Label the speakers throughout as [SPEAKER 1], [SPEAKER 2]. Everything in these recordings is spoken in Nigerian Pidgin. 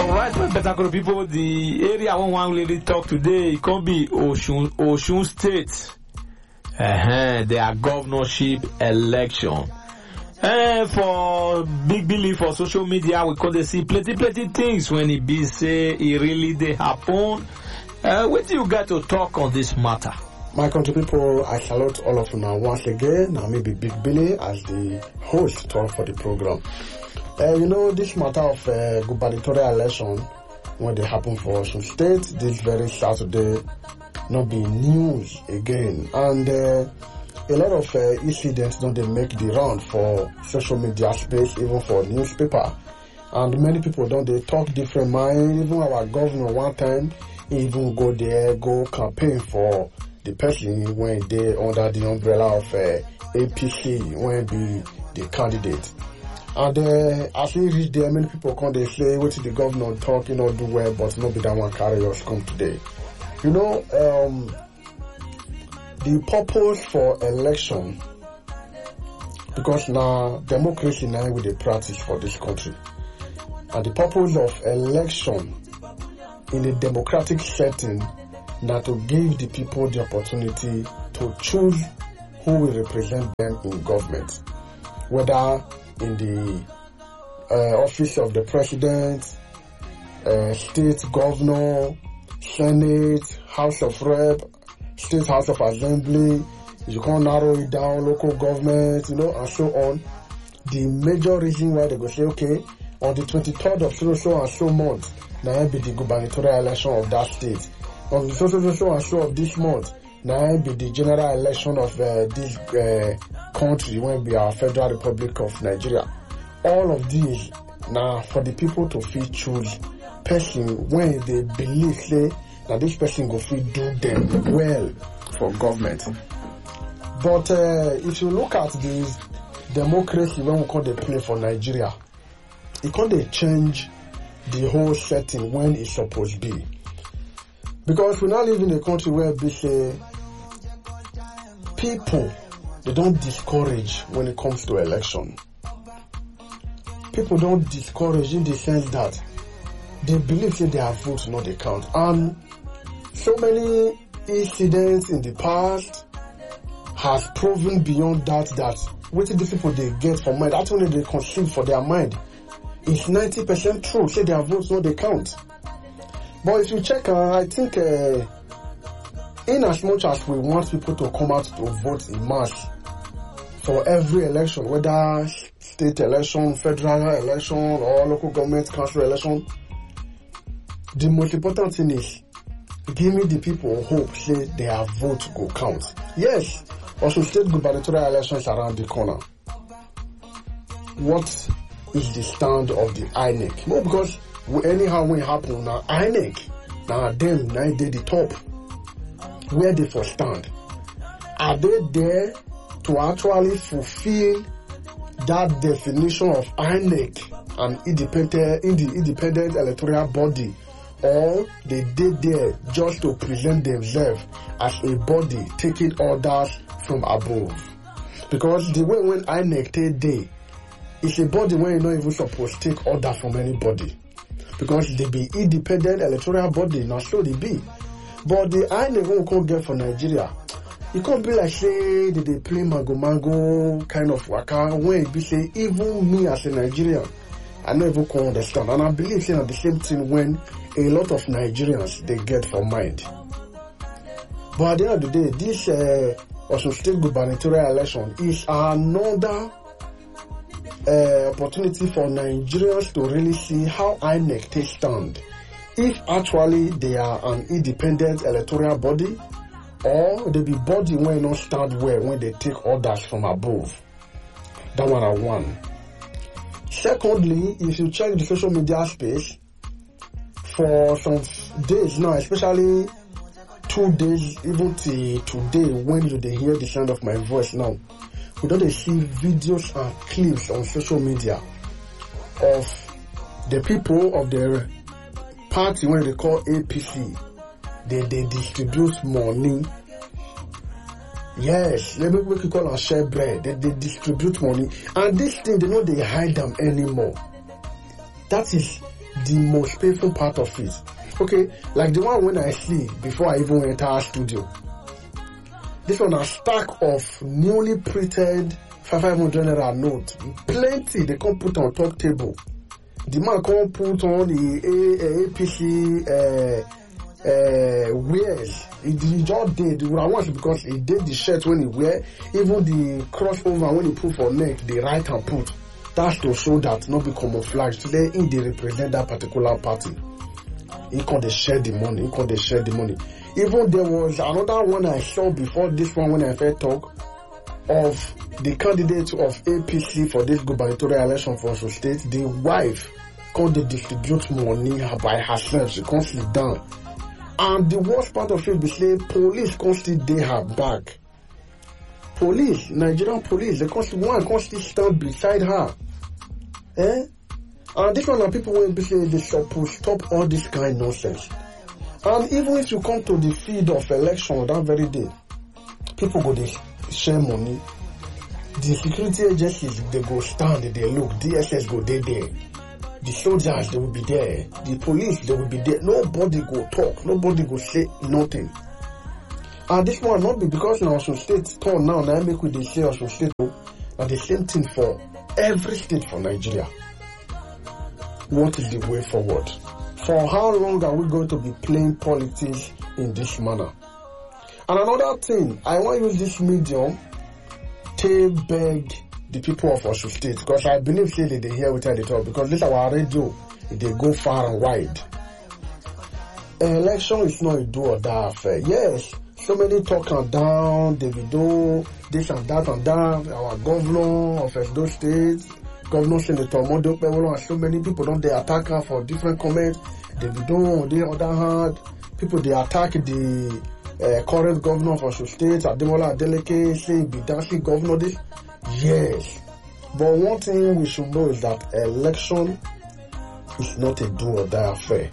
[SPEAKER 1] Alright, my better people, the area I want really talk today, it can be Osun State. Their governorship election. For big belief for social media, we could see plenty things when it be say it really they happen. What do you got to talk on this matter?
[SPEAKER 2] My country people, I salute all of you now once again. Now maybe Big Billy as the host talk for the program. This matter of gubernatorial election when they happen for some state this very Saturday not be news again, and a lot of incidents don't they make the round for social media space, even for newspaper, and many people don't they talk different mind. Even our governor one time even go there go campaign for the person when they under the umbrella of APC when be the candidate. And as we reach there, many people come they say what the governor talk, do well, but not be that one carry us come today. The purpose for election, because now democracy now with the practice for this country, and the purpose of election in a democratic setting now to give the people the opportunity to choose who will represent them in government, whether in the office of the president, state governor, senate, house of rep, state house of assembly. You can't narrow it down, local government, and so on. The major reason why they go say, okay, on the 23rd of so and so month, now be the gubernatorial election of that state. On the so and so of this month, now be the general election of this country when we are Federal Republic of Nigeria. All of these now for the people to feel choose person when they believe say that this person go feel do them well for government. But if you look at this democracy when we call the play for Nigeria, it can't change the whole setting when it's supposed to be. Because we now live in a country where we say people, they don't discourage when it comes to election. People don't discourage in the sense that they believe that their votes not they count. And so many incidents in the past has proven beyond that what the people they get from mind, that's only they conceive for their mind, is 90% true, say their votes not they count. But if you check, I think in as much as we want people to come out to vote in mass for every election, whether state election, federal election, or local government council election, the most important thing is giving the people hope, say their vote go count. Yes, also state gubernatorial elections around the corner. What is the stand of the INEC? No, because anyhow when it happen now, INEC, now them, now they the top. Where they for stand? Are they there to actually fulfill that definition of INEC, an independent electoral body, or they did there just to present themselves as a body taking orders from above? Because the way when INEC take day, it's a body where you're not even supposed to take orders from anybody. Because they be independent electoral body, now so they be. But the INEC won't come get for Nigeria. It can't be like say they play mango kind of waka when it be say even me as a Nigerian, I never can understand. And I believe say the same thing when a lot of Nigerians they get for mind. But at the end of the day, this also state gubernatorial election is another opportunity for Nigerians to really see how INEC take stand. If actually they are an independent electoral body, or they be body when not stand well when they take orders from above. That one are one. Secondly, if you check the social media space, for some days now, especially 2 days, even till today, when you hear the sound of my voice now, we don't see videos and clips on social media of the people of the party when they call APC. They distribute money. Yes, let me make you call on share bread. They distribute money. And this thing, they hide them anymore. That is the most painful part of it. Okay, like the one when I see before I even enter our studio. This one a stack of newly printed 500 naira note. Plenty they come put on top table. The man come put on the APC wears. He just did once because he did the shirt when he wear, even the crossover when he put for neck, the right hand put. That's to show that not be camouflage. Today, he they represent that particular party. He can't share the money. He can't share the money. Even there was another one I saw before this one when I first talk of the candidate of APC for this gubernatorial election for Osun State. The wife can't distribute money by herself. She can't sit down. And the worst part of it is that police can't still day her back. Police, Nigerian police, they can't still stand beside her. And this one are people will be saying they supposed stop all this kind of nonsense. And even if you come to the field of election that very day, people go they share money. The security agencies they go stand, they look, DSS go there. The soldiers they will be there. The police they will be there. Nobody go talk. Nobody go say nothing. And this one not be because now Osun State turn now I make with the say Osun State and the same thing for every state for Nigeria. What is the way forward? For how long are we going to be playing politics in this manner? And another thing, I want to use this medium to beg the people of Osun State, because I believe that they hear what I talk, because this our radio, they go far and wide. An election is not a do or die affair. Yes, so many talk and down, Davido, this and that, our governor of Edo State, Governor Senator Mondo Pewolo, and so many people don't they attack her for different comments. Davido, on the other hand, people they attack the current governor of Osun State, Ademola Adeleke, say be dancing governor this. Yes, but one thing we should know is that election is not a do or die affair.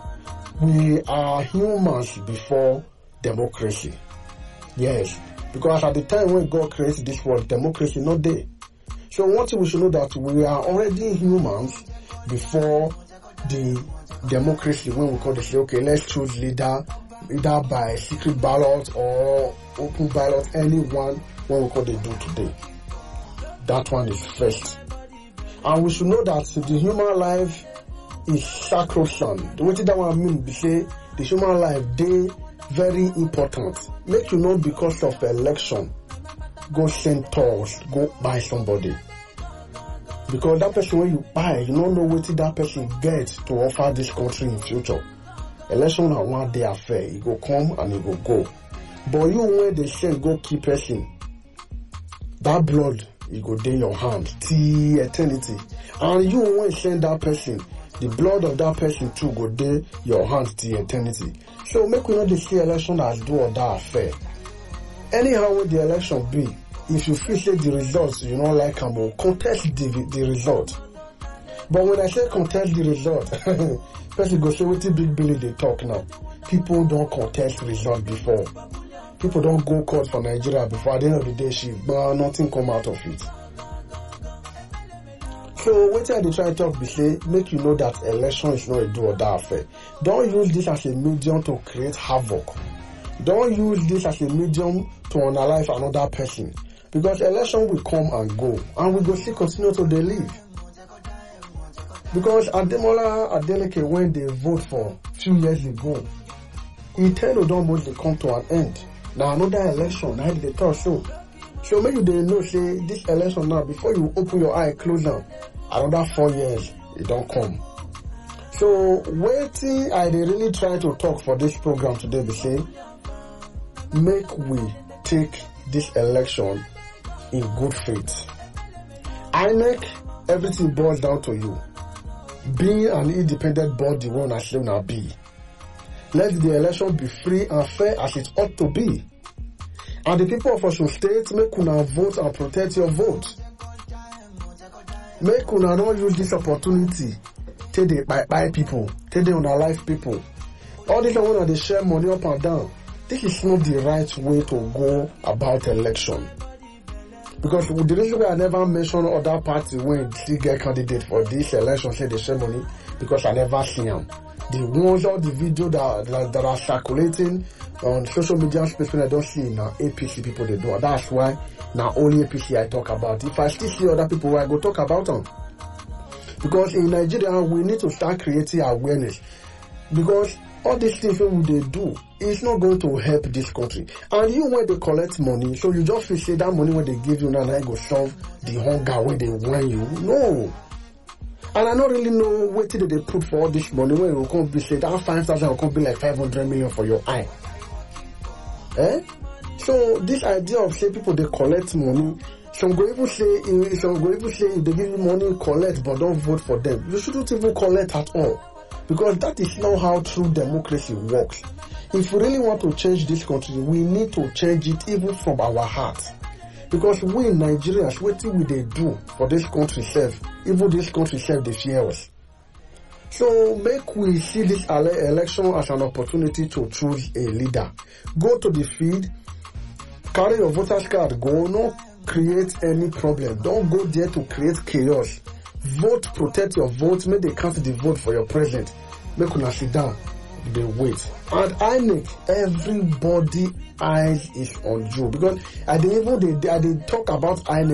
[SPEAKER 2] We are humans before democracy. Yes, because at the time when God created this world, democracy not there. So one thing we should know that we are already humans before the democracy, when we call it, say, okay, let's choose leader, either by secret ballot or open ballot, anyone, when we call it do today. That one is first. And we should know that the human life is sacrosanct. The way that one mean be say the human life they very important. Make you know because of election, go send tolls, go buy somebody. Because that person when you buy, you don't know what that person gets to offer this country in future. Election are one day affair. You go come and you go go. But you when they send go keep person, that blood you go in your hand till eternity. And you when send that person, the blood of that person too go in your hand till eternity. So make we not see election as do or die affair. Anyhow what the election be, if you feel say the results you don't like them, contest the result. But when I say contest the result, person go say what Big Billy they talk now. People don't contest result before. People don't go court for Nigeria before. At the end of the day, but nothing come out of it. So what I try to talk be say, make you know that election is not a do or die affair. Don't use this as a medium to create havoc. Don't use this as a medium to unalive another person. Because election will come and go, and we go still continue to live. Because Ademola Adeleke, when they vote for a few years ago, he tell you don't want to come to an end. Now another election, now they talk so. So maybe they know say this election now, before you open your eye, close down, another 4 years, it don't come. So waiting, I really try to talk for this program today, be say, make we take this election in good faith. INEC, everything boils down to you. Being an independent body won't assume now be. Let the election be free and fair as it ought to be. And the people of Osun State, make una vote and protect your vote. Make una not use this opportunity to the buy people, to the unalive people. All this one they share money up and down. This is not the right way to go about election. Because the reason why I never mention other party when they get candidate for this election say they share money, because I never see them. The ones, all the video that are circulating on social media space when I don't see now APC people they do. That's why now only APC I talk about. If I still see other people, I go talk about them. Because in Nigeria, we need to start creating awareness. Because all these things we they do, it's not going to help this country. And you when they collect money, so you just feel say that money when they give you now, I go solve the hunger when they want you. No. And I don't really know what did they put for all this money when it will come be say that 5,000 will come be like 500 million for your eye. So this idea of say people they collect money, some go even say if they give you money, collect but don't vote for them. You shouldn't even collect at all. Because that is not how true democracy works. If we really want to change this country, we need to change it even from our heart. Because we Nigerians, what will they do for this country self? Even this country self, they fear us. So make we see this election as an opportunity to choose a leader. Go to the field, carry your voter's card, go, not create any problem. Don't go there to create chaos. Vote, protect your vote, make they count the vote for your president. Make una sit down, they wait. And INEC, everybody eyes is on you. Because I did talk about INEC.